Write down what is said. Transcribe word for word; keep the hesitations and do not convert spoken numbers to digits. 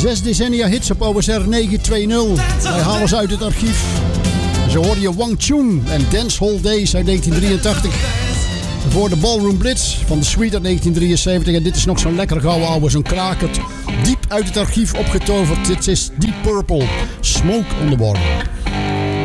Zes decennia hits op O S R negen twee nul. Wij halen ze uit het archief. Zo hoorde je Wang Chung en Dance Hall Days uit negentien drieëntachtig. Voor de Ballroom Blitz van de Suite uit negentien drieënzeventig. En dit is nog zo'n lekker gouden ouwe, zo'n krakert. Diep uit het archief opgetoverd. Dit is Deep Purple, Smoke on the Water.